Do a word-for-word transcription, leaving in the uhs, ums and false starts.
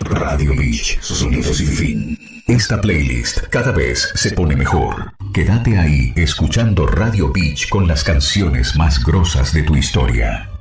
Radio Beach, sonido sin fin. Esta playlist cada vez se pone mejor. Quédate ahí escuchando Radio Beach con las canciones más grosas de tu historia.